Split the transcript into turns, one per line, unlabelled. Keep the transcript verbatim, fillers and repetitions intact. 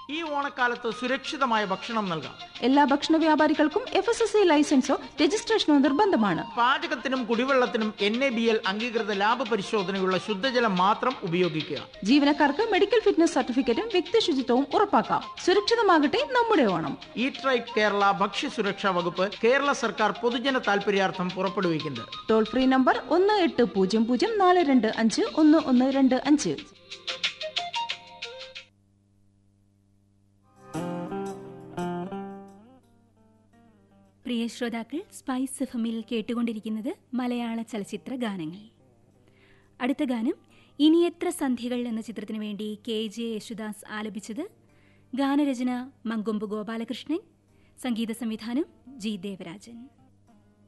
ഈ ഓണക്കാലത്ത് സുരക്ഷിതമായ ഭക്ഷണം നൽകാം.
എല്ലാ ഭക്ഷണ വ്യാപാരികൾക്കും എഫ് എസ് എസ് ഐ ലൈസൻസോ രജിസ്ട്രേഷനോ നിർബന്ധമാണ്.
പാചകത്തിനും കുടിവെള്ളത്തിനും എൻ എ ബി എൽ അംഗീകൃത ലാഭ പരിശോധനയുള്ള ശുദ്ധജലം മാത്രം ഉപയോഗിക്കുക.
ജീവനക്കാർക്ക് മെഡിക്കൽ ഫിറ്റ്നസ് സർട്ടിഫിക്കറ്റും വ്യക്തി ശുചിത്വവും ഉറപ്പാക്കാം. സുരക്ഷിതമാകട്ടെ നമ്മുടെ ഓണം.
ഈറ്റ് റൈറ്റ് കേരള ഭക്ഷ്യസുരക്ഷാ വകുപ്പ് കേരള സർക്കാർ പൊതുജന താൽപര്യാർത്ഥം പുറപ്പെടുവിക്കുന്നത്.
ടോൾ ഫ്രീ നമ്പർ ഒന്ന് എട്ട് പൂജ്യം പൂജ്യം നാല് രണ്ട് അഞ്ച് ഒന്ന് ഒന്ന് രണ്ട് അഞ്ച്.
പ്രിയ ശ്രോതാക്കൾ, സ്പൈസ് എഫ്എമ്മിൽ കേട്ടുകൊണ്ടിരിക്കുന്നത് മലയാള ചലച്ചിത്ര ഗാനങ്ങൾ. അടുത്ത ഗാനം ഇനി എത്ര സന്ധ്യകൾ എന്ന ചിത്രത്തിനു വേണ്ടി കെ ജെ യേശുദാസ് ആലപിച്ചത്. ഗാനരചന മങ്കൊമ്പ് ഗോപാലകൃഷ്ണൻ, സംഗീത സംവിധാനം ജി ദേവരാജൻ.